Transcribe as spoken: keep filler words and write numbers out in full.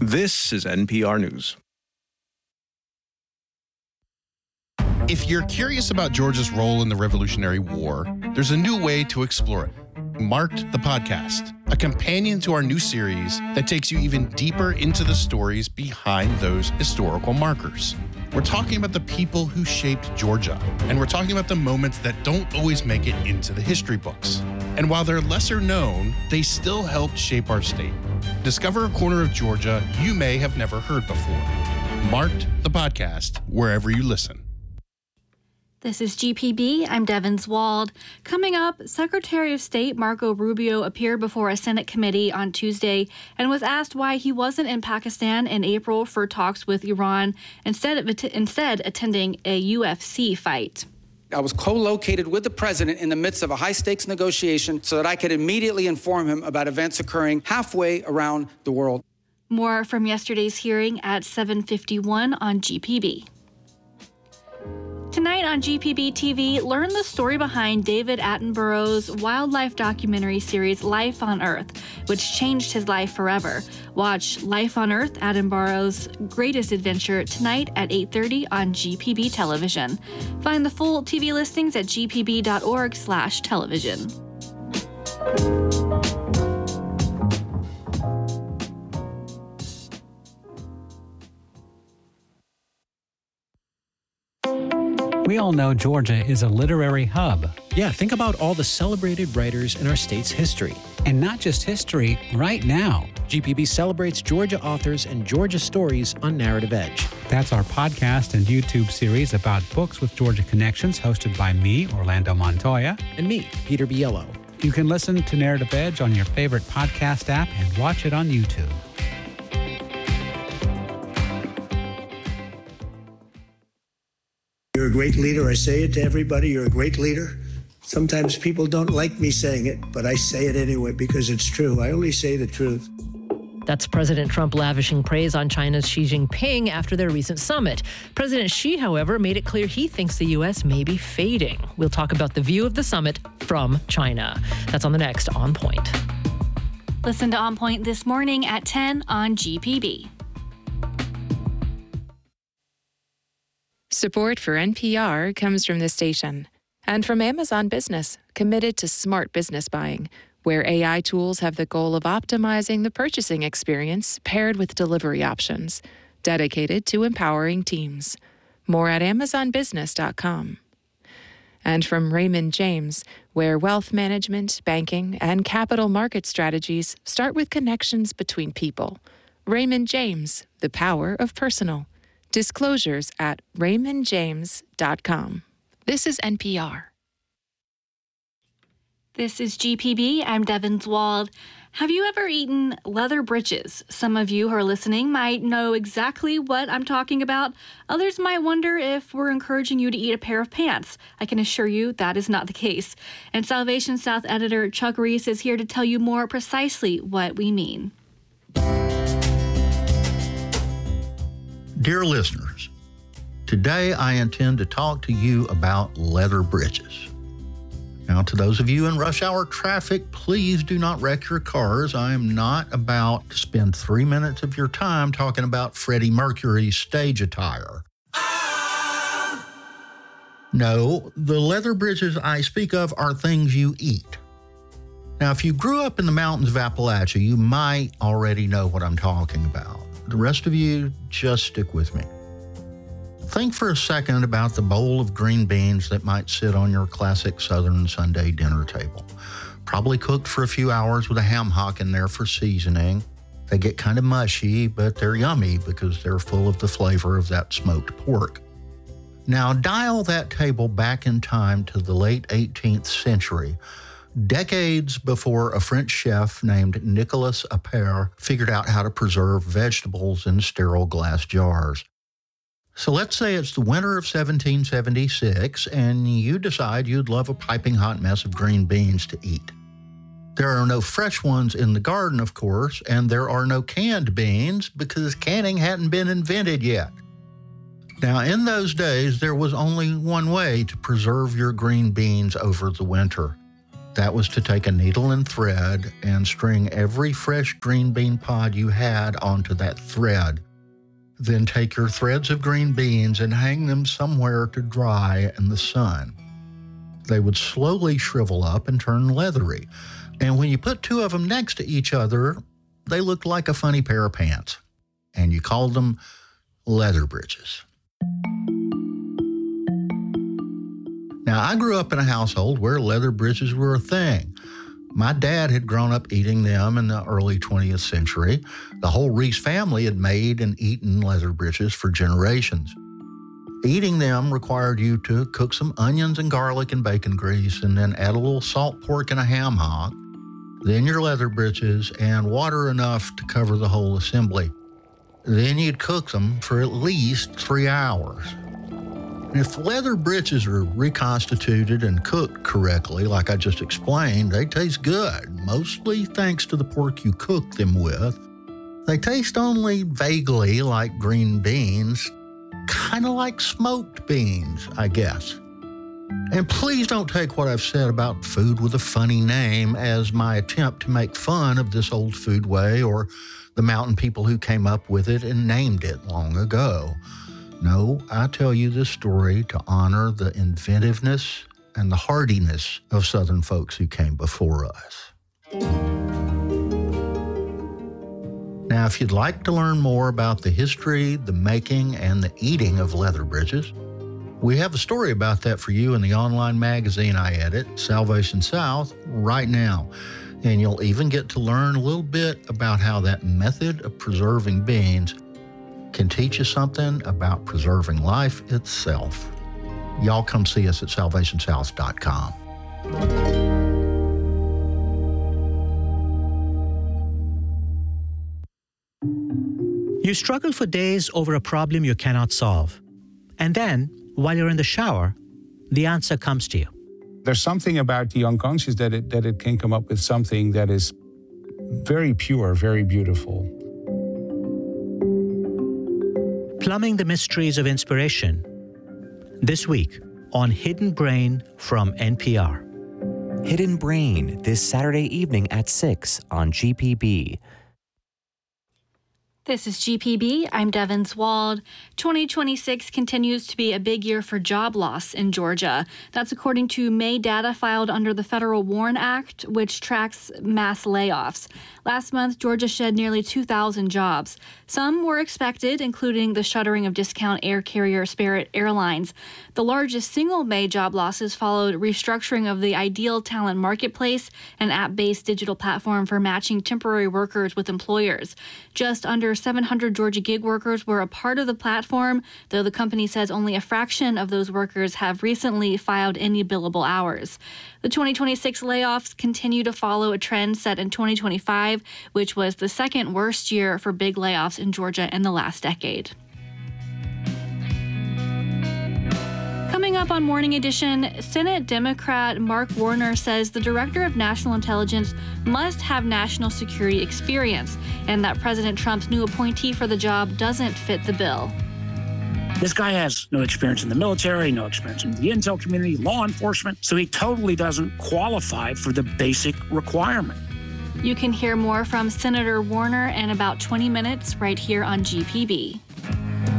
This is N P R News. If you're curious about Georgia's role in the Revolutionary War, there's a new way to explore it. Marked the Podcast, a companion to our new series that takes you even deeper into the stories behind those historical markers. We're talking about the people who shaped Georgia, and we're talking about the moments that don't always make it into the history books. And while they're lesser known, they still helped shape our state. Discover a corner of Georgia you may have never heard before. Marked the Podcast, wherever you listen. This is G P B. I'm Devin Zwald. Coming up, Secretary of State Marco Rubio appeared before a Senate committee on Tuesday and was asked why he wasn't in Pakistan in April for talks with Iran, instead of instead attending a U F C fight. I was co-located with the president in the midst of a high-stakes negotiation so that I could immediately inform him about events occurring halfway around the world. More from yesterday's hearing at seven fifty-one on G P B. Tonight on G P B T V, learn the story behind David Attenborough's wildlife documentary series Life on Earth, which changed his life forever. Watch Life on Earth, Attenborough's greatest adventure, tonight at eight thirty on G P B Television. Find the full T V listings at g p b dot org slash television. We all know Georgia is a literary hub. Yeah, think about all the celebrated writers in our state's history. And not just history, right now. G P B celebrates Georgia authors and Georgia stories on Narrative Edge. That's our podcast and YouTube series about books with Georgia connections, hosted by me, Orlando Montoya. And me, Peter Biello. You can listen to Narrative Edge on your favorite podcast app and watch it on YouTube. You're a great leader. I say it to everybody. You're a great leader. Sometimes people don't like me saying it, but I say it anyway because it's true. I only say the truth. That's President Trump lavishing praise on China's Xi Jinping after their recent summit. President Xi, however, made it clear he thinks the U S may be fading. We'll talk about the view of the summit from China. That's on the next On Point. Listen to On Point this morning at ten on G P B. Support for N P R comes from this station and from Amazon Business, committed to smart business buying, where A I tools have the goal of optimizing the purchasing experience paired with delivery options, dedicated to empowering teams. More at amazon business dot com. And from Raymond James, where wealth management, banking, and capital market strategies start with connections between people. Raymond James, the power of personal. Disclosures at raymond james dot com. This is N P R. This is G P B. I'm Devin Zwald. Have you ever eaten leather breeches? Some of you who are listening might know exactly what I'm talking about. Others might wonder if we're encouraging you to eat a pair of pants. I can assure you that is not the case. And Salvation South editor Chuck Reese is here to tell you more precisely what we mean. Dear listeners, today I intend to talk to you about leather breeches. Now, to those of you in rush hour traffic, please do not wreck your cars. I am not about to spend three minutes of your time talking about Freddie Mercury's stage attire. No, the leather breeches I speak of are things you eat. Now, if you grew up in the mountains of Appalachia, you might already know what I'm talking about. The rest of you, just stick with me. Think for a second about the bowl of green beans that might sit on your classic Southern Sunday dinner table. Probably cooked for a few hours with a ham hock in there for seasoning. They get kind of mushy, but they're yummy because they're full of the flavor of that smoked pork. Now, dial that table back in time to the late eighteenth century, decades before a French chef named Nicolas Appert figured out how to preserve vegetables in sterile glass jars. So let's say it's the winter of seventeen seventy-six, and you decide you'd love a piping hot mess of green beans to eat. There are no fresh ones in the garden, of course, and there are no canned beans because canning hadn't been invented yet. Now, in those days, there was only one way to preserve your green beans over the winter. That was to take a needle and thread and string every fresh green bean pod you had onto that thread. Then take your threads of green beans and hang them somewhere to dry in the sun. They would slowly shrivel up and turn leathery. And when you put two of them next to each other, they looked like a funny pair of pants. And you called them leather britches. Now, I grew up in a household where leather britches were a thing. My dad had grown up eating them in the early twentieth century. The whole Reese family had made and eaten leather britches for generations. Eating them required you to cook some onions and garlic and bacon grease and then add a little salt pork and a ham hock, then your leather britches, and water enough to cover the whole assembly. Then you'd cook them for at least three hours. And if the leather britches are reconstituted and cooked correctly, like I just explained, they taste good, mostly thanks to the pork you cook them with. They taste only vaguely like green beans, kind of like smoked beans, I guess. And please don't take what I've said about food with a funny name as my attempt to make fun of this old foodway or the mountain people who came up with it and named it long ago. No, I tell you this story to honor the inventiveness and the hardiness of Southern folks who came before us. Now, if you'd like to learn more about the history, the making, and the eating of leather britches, we have a story about that for you in the online magazine I edit, Salvation South, right now. And you'll even get to learn a little bit about how that method of preserving beans can teach you something about preserving life itself. Y'all come see us at salvation south dot com. You struggle for days over a problem you cannot solve. And then, while you're in the shower, the answer comes to you. There's something about the unconscious that it, that it can come up with something that is very pure, very beautiful. Plumbing the mysteries of inspiration. This week on Hidden Brain from N P R. Hidden Brain, this Saturday evening at six on G P B. This is G P B. I'm Devin Swald. twenty twenty-six continues to be a big year for job loss in Georgia. That's according to May data filed under the Federal WARN Act, which tracks mass layoffs. Last month, Georgia shed nearly two thousand jobs. Some were expected, including the shuttering of discount air carrier Spirit Airlines. The largest single May job losses followed restructuring of the Ideal Talent Marketplace, an app-based digital platform for matching temporary workers with employers. Just under seven hundred Georgia gig workers were a part of the platform, though the company says only a fraction of those workers have recently filed any billable hours. The twenty twenty-six layoffs continue to follow a trend set in twenty twenty-five, which was the second worst year for big layoffs in Georgia in the last decade. Coming up on Morning Edition, Senate Democrat Mark Warner says the Director of National Intelligence must have national security experience and that President Trump's new appointee for the job doesn't fit the bill. This guy has no experience in the military, no experience in the intel community, law enforcement, so he totally doesn't qualify for the basic requirement. You can hear more from Senator Warner in about twenty minutes right here on G P B.